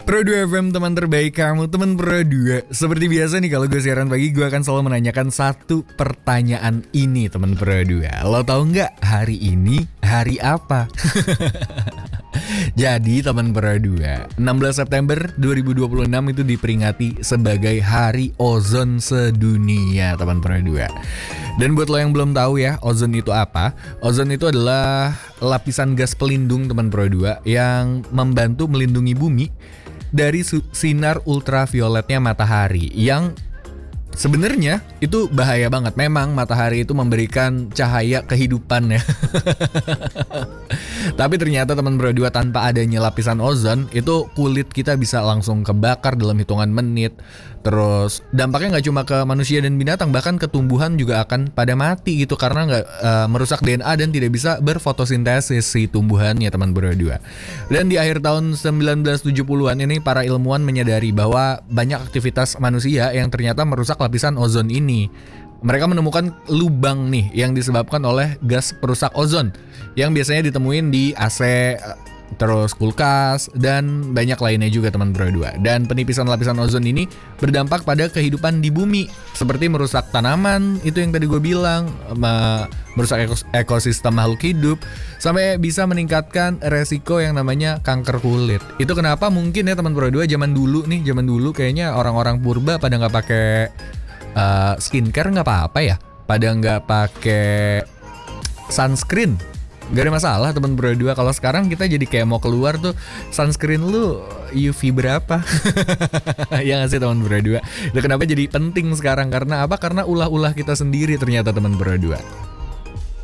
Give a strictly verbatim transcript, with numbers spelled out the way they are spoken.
Pro dua F M, teman terbaik kamu, teman Pro dua. Seperti biasa nih, kalau gue siaran pagi, gue akan selalu menanyakan satu pertanyaan ini, teman Pro dua. Lo tahu nggak hari ini hari apa? Jadi teman Pro dua, enam belas September dua ribu dua puluh enam itu diperingati sebagai Hari Ozon Sedunia, teman Pro dua. Dan buat lo yang belum tahu ya, ozon itu apa? Ozon itu adalah lapisan gas pelindung, teman Pro dua, yang membantu melindungi bumi dari sinar ultravioletnya matahari, yang sebenarnya itu bahaya banget. Memang matahari itu memberikan cahaya kehidupan ya. Tapi ternyata teman Pro dua, tanpa adanya lapisan ozon, itu kulit kita bisa langsung kebakar dalam hitungan menit. Terus dampaknya nggak cuma ke manusia dan binatang, bahkan ke tumbuhan juga akan pada mati gitu, karena nggak uh, merusak D N A dan tidak bisa berfotosintesis si tumbuhannya, teman Pro dua. Dan di akhir tahun sembilan belas tujuh puluhan ini, para ilmuwan menyadari bahwa banyak aktivitas manusia yang ternyata merusak lapisan ozon ini. Mereka menemukan lubang nih yang disebabkan oleh gas perusak ozon yang biasanya ditemuin di A C, terus kulkas, dan banyak lainnya juga, teman Pro dua. Dan penipisan lapisan ozon ini berdampak pada kehidupan di bumi, seperti merusak tanaman, itu yang tadi gue bilang, merusak ekosistem makhluk hidup, sampai bisa meningkatkan resiko yang namanya kanker kulit. Itu kenapa mungkin ya, teman Pro dua, zaman dulu nih, zaman dulu kayaknya orang-orang purba pada nggak pakai uh, skincare, nggak apa-apa ya, pada nggak pakai sunscreen. Gak ada masalah, teman Pro dua. Kalau sekarang kita jadi kayak mau keluar tuh, sunscreen lu U V berapa? Ya gak sih, teman Pro dua? Dan kenapa jadi penting sekarang? Karena apa? Karena ulah-ulah kita sendiri ternyata, teman Pro dua.